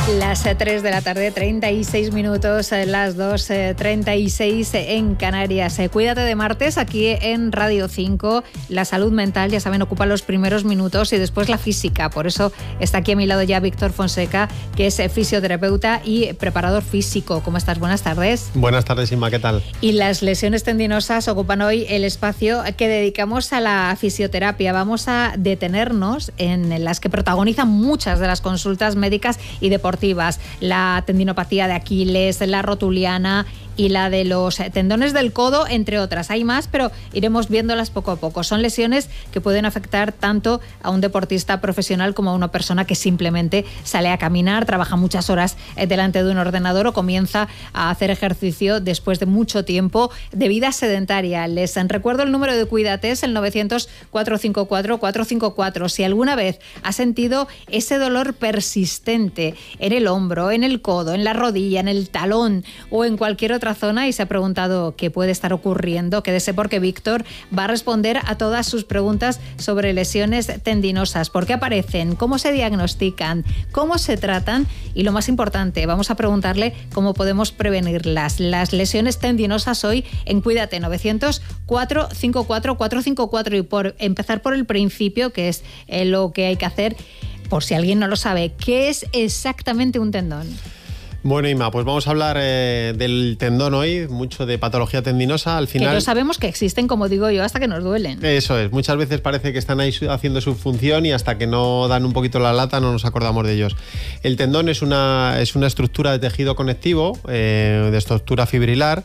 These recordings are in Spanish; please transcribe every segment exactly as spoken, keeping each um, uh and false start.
Las tres de la tarde, treinta y seis minutos, las dos, treinta y seis en Canarias. Cuídate de martes, aquí en Radio cinco. La salud mental, ya saben, ocupa los primeros minutos y después la física. Por eso está aquí a mi lado ya Víctor Fonseca, que es fisioterapeuta y preparador físico. ¿Cómo estás? Buenas tardes. Buenas tardes, Inma, ¿qué tal? Y las lesiones tendinosas ocupan hoy el espacio que dedicamos a la fisioterapia. Vamos a detenernos en las que protagonizan muchas de las consultas médicas y deportivas. La tendinopatía de Aquiles, la rotuliana y la de los tendones del codo, entre otras. Hay más, pero iremos viéndolas poco a poco. Son lesiones que pueden afectar tanto a un deportista profesional como a una persona que simplemente sale a caminar, trabaja muchas horas delante de un ordenador o comienza a hacer ejercicio después de mucho tiempo de vida sedentaria. Les recuerdo el número de Cuídates, el novecientos, cuatrocientos cincuenta y cuatro, cuatrocientos cincuenta y cuatro. Si alguna vez ha sentido ese dolor persistente en el hombro, en el codo, en la rodilla, en el talón o en cualquier otra zona y se ha preguntado qué puede estar ocurriendo, quédese porque Víctor va a responder a todas sus preguntas sobre lesiones tendinosas, por qué aparecen, cómo se diagnostican, cómo se tratan y, lo más importante, vamos a preguntarle cómo podemos prevenirlas. Las lesiones tendinosas hoy en Cuídate, novecientos, cuatrocientos cincuenta y cuatro, cuatrocientos cincuenta y cuatro. Y por empezar por el principio, que es eh, lo que hay que hacer, por si alguien no lo sabe, ¿qué es exactamente un tendón? Bueno, Inma, pues vamos a hablar eh, del tendón hoy, mucho de patología tendinosa. Al final, que no sabemos que existen, como digo yo, hasta que nos duelen. Eso es, muchas veces parece que están ahí haciendo su función y hasta que no dan un poquito la lata no nos acordamos de ellos. El tendón es una, es una estructura de tejido conectivo, eh, de estructura fibrilar,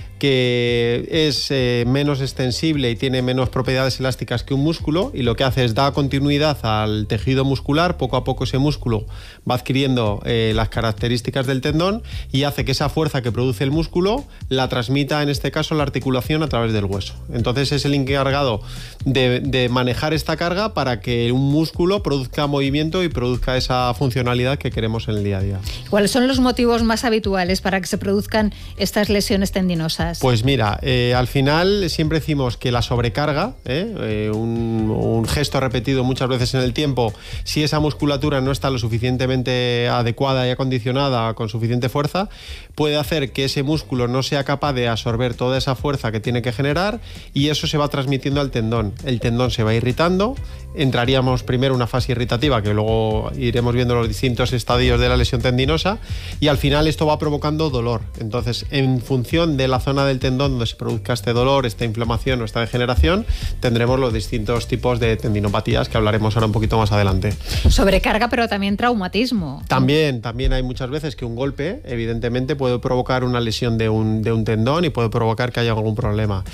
que es eh, menos extensible y tiene menos propiedades elásticas que un músculo, y lo que hace es dar continuidad al tejido muscular. Poco a poco ese músculo va adquiriendo eh, las características del tendón y hace que esa fuerza que produce el músculo la transmita, en este caso, la articulación a través del hueso. Entonces es el encargado de, de manejar esta carga para que un músculo produzca movimiento y produzca esa funcionalidad que queremos en el día a día. ¿Cuáles son los motivos más habituales para que se produzcan estas lesiones tendinosas? Pues mira, eh, al final siempre decimos que la sobrecarga, eh, eh, un, un gesto repetido muchas veces en el tiempo, si esa musculatura no está lo suficientemente adecuada y acondicionada con suficiente fuerza, puede hacer que ese músculo no sea capaz de absorber toda esa fuerza que tiene que generar, y eso se va transmitiendo al tendón. El tendón se va irritando, entraríamos primero en una fase irritativa, que luego iremos viendo los distintos estadios de la lesión tendinosa, y al final esto va provocando dolor. Entonces, en función de la zona del tendón donde se produzca este dolor, esta inflamación o esta degeneración, tendremos los distintos tipos de tendinopatías que hablaremos ahora un poquito más adelante. Sobrecarga, pero también traumatismo. También, también hay muchas veces que un golpe, evidentemente, puede provocar una lesión de un, de un tendón y puede provocar que haya algún problema.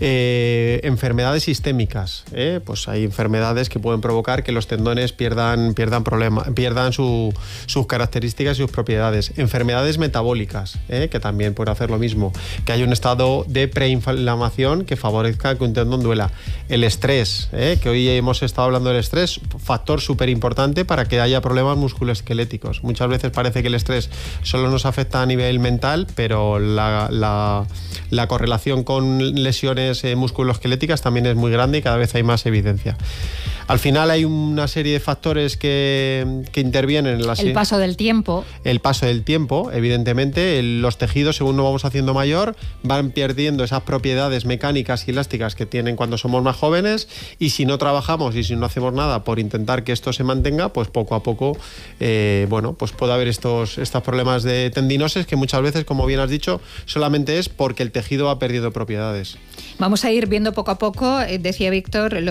Eh, enfermedades sistémicas, ¿eh? Pues hay enfermedades que pueden provocar que los tendones pierdan, pierdan, problema, pierdan su, sus características y sus propiedades. Enfermedades metabólicas, ¿eh? Que también pueden hacer lo mismo, que hay un estado de preinflamación que favorezca que un tendón duela. El estrés, ¿eh? Que hoy hemos estado hablando del estrés, factor súper importante para que haya problemas musculoesqueléticos. Muchas veces parece que el estrés solo nos afecta a nivel mental, pero la, la, la correlación con lesiones eh, musculoesqueléticas también es muy grande y cada vez hay más evidencia. Al final hay una serie de factores que, que intervienen en la... El paso del tiempo. El paso del tiempo, evidentemente. Los tejidos, según nos vamos haciendo mayor, van perdiendo esas propiedades mecánicas y elásticas que tienen cuando somos más jóvenes, y si no trabajamos y si no hacemos nada por intentar que esto se mantenga, pues poco a poco, eh, bueno, pues puede haber estos, estos problemas de tendinosis que muchas veces, como bien has dicho, solamente es porque el tejido ha perdido propiedades. Vamos a ir viendo poco a poco, decía Víctor,